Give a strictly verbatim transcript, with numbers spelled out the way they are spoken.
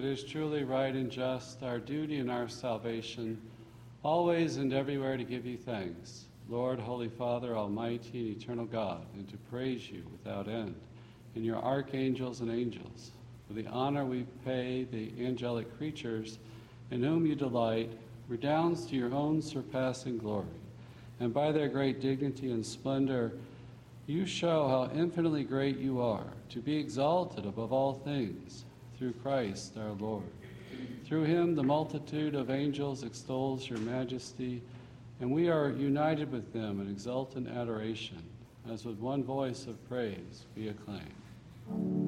It is truly right and just, our duty and our salvation, always and everywhere to give you thanks, Lord, Holy Father, Almighty and eternal God, and to praise you without end, and your archangels and angels. For the honor we pay the angelic creatures in whom you delight redounds to your own surpassing glory, and by their great dignity and splendor you show how infinitely great you are, to be exalted above all things, through Christ our Lord. Through him the multitude of angels extols your majesty, and we are united with them in exultant adoration, as with one voice of praise we acclaim.